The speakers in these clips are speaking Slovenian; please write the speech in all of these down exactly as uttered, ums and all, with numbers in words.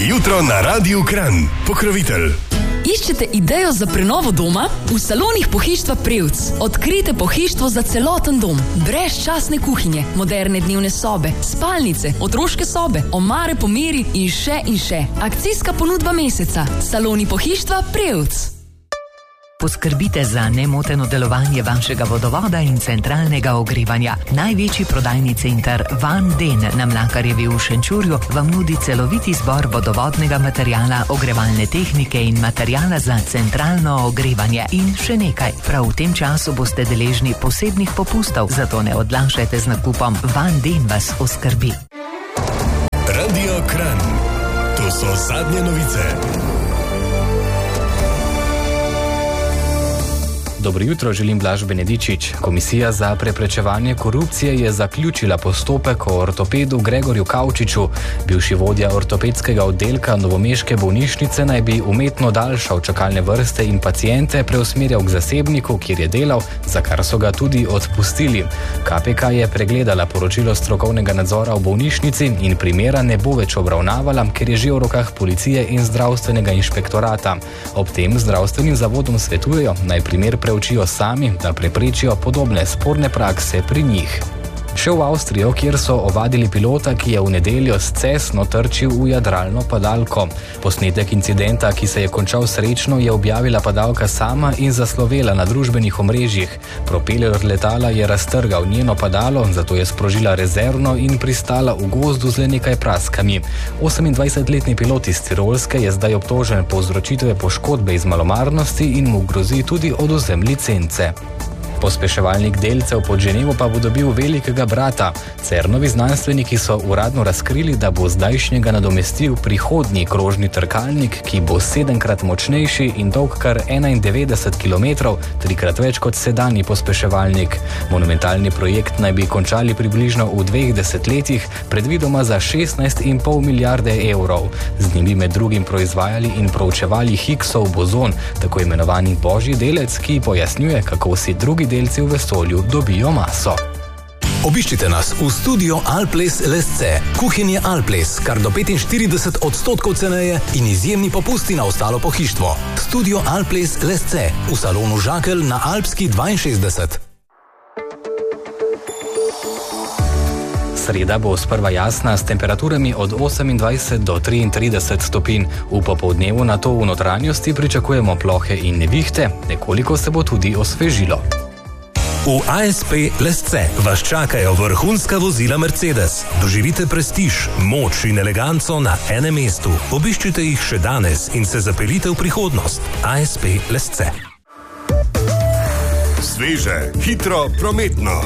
Jutro na Radiu Kranj. Pokrovitelj. Iščete idejo za prenovo doma? V salonih Pohištva Prevc odkrijte pohištvo za celoten dom. Brezčasne kuhinje, moderne dnevne sobe, spalnice, otroške sobe, omare po meri in še in še. Akcijska ponudba meseca. Saloni Pohištva Prevc. Poskrbite za nemoteno delovanje vašega vodovoda in centralnega ogrevanja. Največji prodajni center Van Den na Mlakarjevi v Šenčurju vam nudi celoviti zbor vodovodnega materijala, ogrevalne tehnike in materijala za centralno ogrevanje. In še nekaj, prav v tem času boste deležni posebnih popustov, zato ne odlašajte z nakupom. Van Den vas oskrbi. Radio Kranj. To so zadnje novice. Dobro jutro, želim Blaž Benedičič. Komisija za preprečevanje korupcije je zaključila postopek o ortopedu Gregorju Kavčiču. Bivši vodja ortopedskega oddelka novomeške bolnišnice naj bi umetno daljšal čakalne vrste in paciente preusmerjal k zasebniku, kjer je delal, za kar so ga tudi odpustili. K P K je pregledala poročilo strokovnega nadzora v bolnišnici in primera ne bo več obravnavala, ker je že v rokah policije in zdravstvenega inšpektorata. Ob tem zdravstvenim zavodom svetujejo, naj primer pre učijo sami, da preprečijo podobne sporne prakse pri njih. Še v Avstrijo, kjer so ovadili pilota, ki je v nedeljo s Cessno trčil v jadralno padalko. Posnetek incidenta, ki se je končal srečno, je objavila padalka sama in zaslovela na družbenih omrežjih. Propeler letala je raztrgal njeno padalo, zato je sprožila rezervno in pristala v gozdu z le nekaj praskami. osemindvajsetletni pilot iz Tirolske je zdaj obtožen povzročitve poškodbe iz malomarnosti in mu grozi tudi odvzem licence. Pospeševalnik delcev pod Ženevo pa bo dobil velikega brata. Cernovi znanstveniki so uradno razkrili, da bo zdajšnjega nadomestil prihodnji krožni trkalnik, ki bo sedemkrat močnejši in dolg kar enaindevetdeset kilometrov, trikrat več kot sedanji pospeševalnik. Monumentalni projekt naj bi končali približno v dveh desetletjih, predvidoma za šestnajst in pol milijarde evrov. Z njim bi med drugim proizvajali in proučevali Higgsov bozon, tako imenovani božji delec, ki pojasnjuje, kako vsi drugi delci v vesolju dobijo maso. Obiščite nas v studio Alples Lesce. Kuhinje Alples, kar do petinštirideset odstotkov ceneje in izjemni popusti na ostalo pohištvo. Studio Alples Lesce v salonu Žakelj na Alpski dvainšestdeset. Sreda bo sprva jasna s temperaturami od osemindvajset do triintrideset stopinj. V popoldnevu na to v notranjosti pričakujemo plohe in nevihte, nekoliko se bo tudi osvežilo. V A S P Lesce vas čakajo vrhunska vozila Mercedes. Doživite prestiž, moč in eleganco na enem mestu. Obiščite jih še danes in se zapeljite v prihodnost. A S P Lesce. Sveže, hitro, prometno.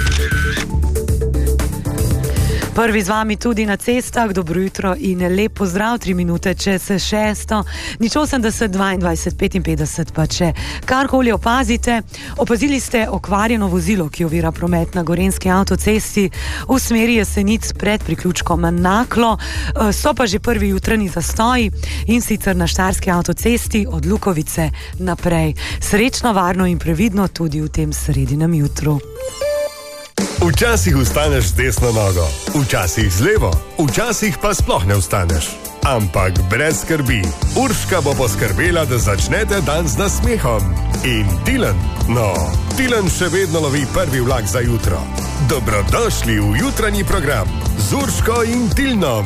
Prvi z vami tudi na cestah, dobro jutro in lep pozdrav, tri minute čez šesto, nič osemdeset, dvaindvajset, petinpetdeset, pa če karkoli opazite. Opazili ste okvarjeno vozilo, ki ovira promet na Gorenjski avtocesti v smeri Jesenic pred priključkom Naklo. So pa že prvi jutranji zastoji in sicer na Štajerski avtocesti od Lukovice naprej. Srečno, varno in previdno tudi v tem sredinem jutru. Včasih vstaneš z desno nogo, včasih z levo, včasih pa sploh ne vstaneš. Ampak brez skrbi, Urška bo poskrbela, da začnete dan z nasmehom. In Tilen, no, Tilen še vedno lovi prvi vlak za jutro. Dobrodošli v jutranji program z Urško in Tilnom.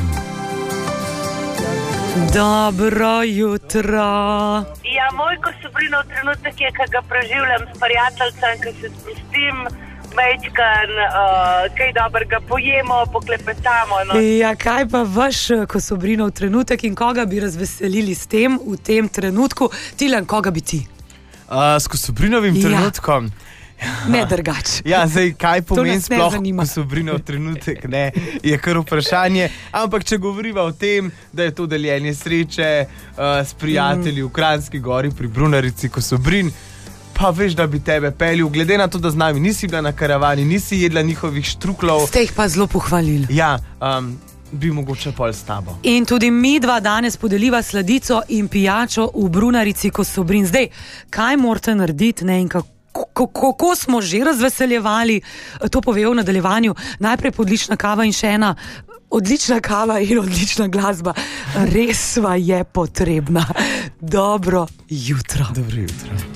Dobro jutro. Ja, moj Kosobrinov trenutek je, ko ga preživljam s prijateljcem, ko se spustim, mečkan, uh, kaj dobrega pojemo, poklepetamo. No. Ja, kaj pa vaš Kosobrinov trenutek in koga bi razveselili s tem v tem trenutku? Tilen, koga bi ti? Uh, s Kosobrinovim ja. trenutkom? Ne drugače. Ja, zdaj, kaj pomeni sploh Kosobrinov trenutek, ne, je kar vprašanje. Ampak, če govoriva o tem, da je to deljenje sreče uh, s prijatelji mm. v Kranjski Gori pri Brunarici Kosobrin, pa veš, da bi tebe peljil, glede na to, da z nami nisi bila na karavani, nisi jedla njihovih štruklov. Ste jih pa zelo pohvalili. Ja, um, bi mogoče pol s tabo. In tudi mi dva danes podeliva sladico in pijačo v Brunarici Kosobrin. Zdaj, kaj morate narediti, ne, in kako, kako smo že razveseljevali, to povejo v nadaljevanju. Najprej podlična kava in še ena odlična kava in odlična glasba. Res sva je potrebna. Dobro jutro. Dobro jutro.